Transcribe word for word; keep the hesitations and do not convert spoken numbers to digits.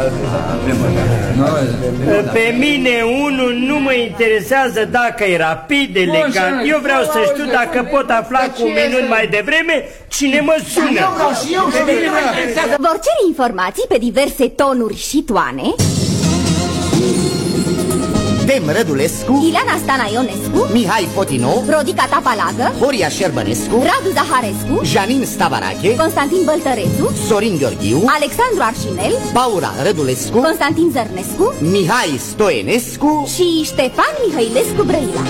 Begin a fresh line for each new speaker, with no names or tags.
Pe mine unul nu mă interesează dacă e rapid, elegant. Eu vreau să știu dacă pot afla cu un minut mai devreme cine mă sună.
Vor cere informații pe diverse tonuri și toane.
Dem Rădulescu,
Ileana Stanaionescu,
Mihai Fotino,
Rodica Tapalagă,
Horia Șerbănescu,
Radu Zaharescu,
Janin Stavarache,
Constantin Băltărețu,
Sorin Gheorghiu,
Alexandru Arșinel,
Paula Rădulescu,
Constantin Zărnescu
Mihai Stoenescu
și Ștefan Mihailescu Brăila.